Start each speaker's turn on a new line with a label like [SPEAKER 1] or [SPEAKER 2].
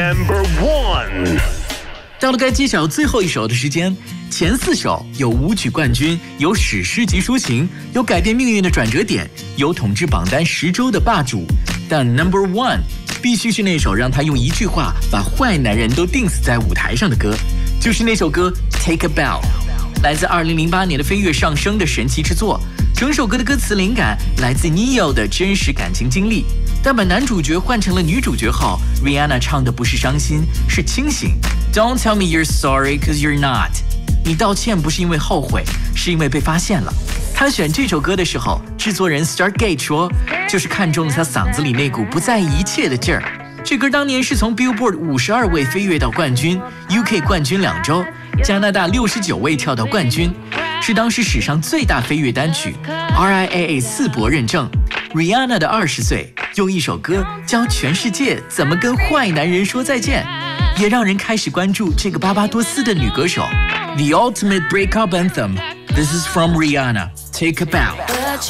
[SPEAKER 1] Number 1。
[SPEAKER 2] 到了该揭晓最后一首的时间，前4首有舞曲冠军，有史诗级抒情，有改变命运的转折点，有统治榜单10周的霸主。但 Number 1必须是那首让他用一句话把坏男人都钉死在舞台上的歌，就是那首歌 Take a Bow， 来自2008年的飞跃上升的神奇之作。整首歌的歌词灵感来自 Neo 的真实感情经历，但把男主角换成了女主角后 Rihanna 唱的不是伤心，是清醒。 Don't tell me you're sorry cause you're not， 你道歉不是因为后悔，是因为被发现了。他选这首歌的时候，制作人 Stargate 说，就是看中了他嗓子里那股不在意一切的劲儿。这歌当年是从 Billboard 52位飞跃到冠军， UK 冠军2周，加拿大69位跳到冠军，是当时史上最大飞跃单曲， RIAA 4博认证。 Rihanna 的20岁用一首歌教全世界怎么跟坏男人说再见，也让人开始关注这个巴巴多斯的女歌手。 The Ultimate Breakup Anthem， This is from Rihanna， Take a Bow。